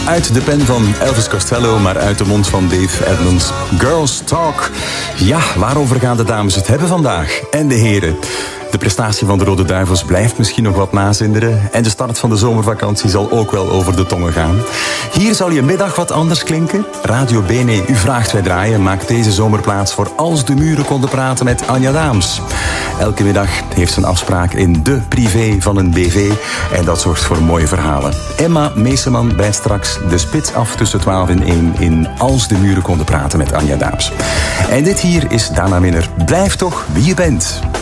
uit de pen van Elvis Costello, maar uit de mond van Dave Edmunds. Girls Talk. Ja, waarover gaan de dames het hebben vandaag? En de heren. De prestatie van de Rode Duivels blijft misschien nog wat nazinderen. En de start van de zomervakantie zal ook wel over de tongen gaan. Hier zal je middag wat anders klinken. Radio Bene, U vraagt wij draaien, maakt deze zomer plaats voor Als de muren konden praten met Anja Daams. Elke middag heeft ze een afspraak in de privé van een BV. En dat zorgt voor mooie verhalen. Emma Meeseman bijt straks de spits af tussen 12 en 1 in Als de muren konden praten met Anja Daams. En dit hier is Dana Minner. Blijf toch wie je bent.